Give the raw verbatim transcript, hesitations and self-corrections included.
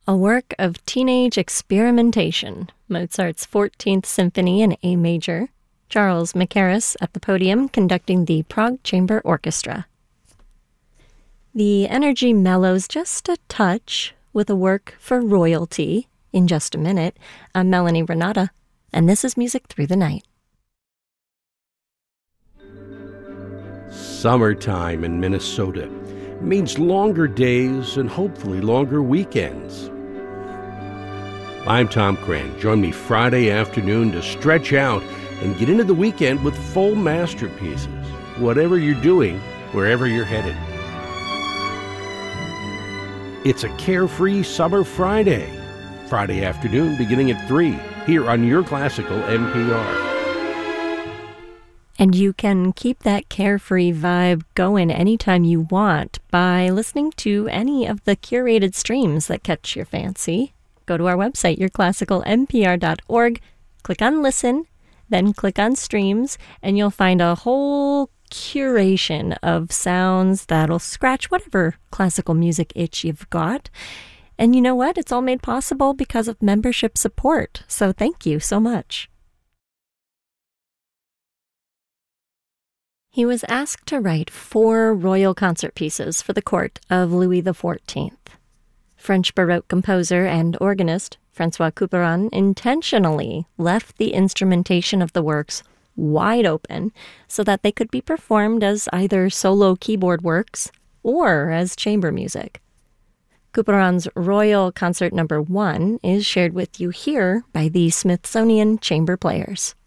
A work of teenage experimentation, Mozart's fourteenth Symphony in A major, Charles Mackerras at the podium conducting the Prague Chamber Orchestra. The energy mellows just a touch with a work for royalty in just a minute. I'm Melanie Renata, and this is Music Through the Night. Summertime in Minnesota means longer days and hopefully longer weekends. I'm Tom Cran. Join me Friday afternoon to stretch out and get into the weekend with full masterpieces, whatever you're doing, wherever you're headed. It's a carefree summer Friday. Friday afternoon beginning at three, here on your classical M P R. And you can keep that carefree vibe going anytime you want by listening to any of the curated streams that catch your fancy. Go to our website, your classical M P R dot org, click on Listen, then click on Streams, and you'll find a whole curation of sounds that'll scratch whatever classical music itch you've got. And you know what? It's all made possible because of membership support. So thank you so much. He was asked to write four royal concert pieces for the court of Louis the fourteenth. French Baroque composer and organist François Couperin intentionally left the instrumentation of the works wide open so that they could be performed as either solo keyboard works or as chamber music. Couperin's Royal Concert Number One is shared with you here by the Smithsonian Chamber Players.